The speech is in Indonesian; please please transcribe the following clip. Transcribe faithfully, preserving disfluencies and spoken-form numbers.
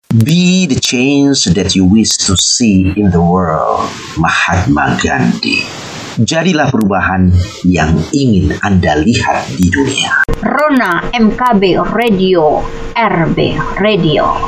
Be the change that you wish to see in the world. Mahatma Gandhi. Jadilah perubahan yang ingin Anda lihat di dunia. Rona M K B Radio, R B Radio.